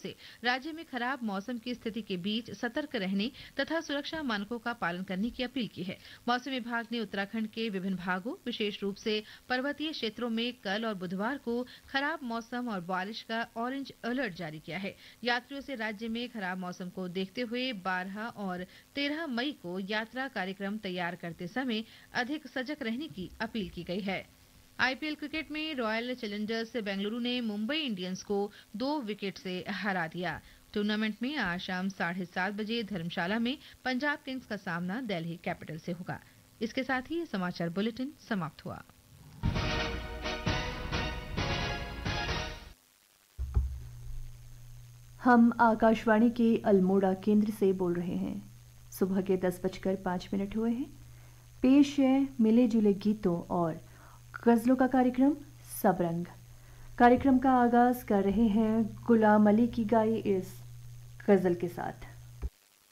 से राज्य में खराब मौसम की स्थिति के बीच सतर्क रहने तथा सुरक्षा मानकों का पालन करने की अपील की है। मौसम विभाग ने उत्तराखंड के विभिन्न भागों, विशेष रूप से पर्वतीय क्षेत्रों में कल और बुधवार को खराब मौसम और बारिश का ऑरेंज अलर्ट जारी किया है। यात्रियों से राज्य में खराब मौसम को देखते हुए 12 और 13 मई को यात्रा कार्यक्रम तैयार करते समय अधिक सजग रहने की अपील की गई है। आईपीएल क्रिकेट में रॉयल चैलेंजर्स बेंगलुरु ने मुंबई इंडियंस को 2 विकेट से हरा दिया। टूर्नामेंट में आज शाम 7:30 बजे धर्मशाला में पंजाब किंग्स का सामना दिल्ली कैपिटल से होगा। इसके साथ ही ये समाचार बुलेटिन समाप्त हुआ। हम आकाशवाणी के अल्मोड़ा केंद्र से बोल रहे हैं। सुबह के 10:05 हुए हैं। पेश है मिले जुले गीतों और गजलों का कार्यक्रम सबरंग। कार्यक्रम का आगाज कर रहे हैं गुलाम अली की गाई इस गजल के साथ।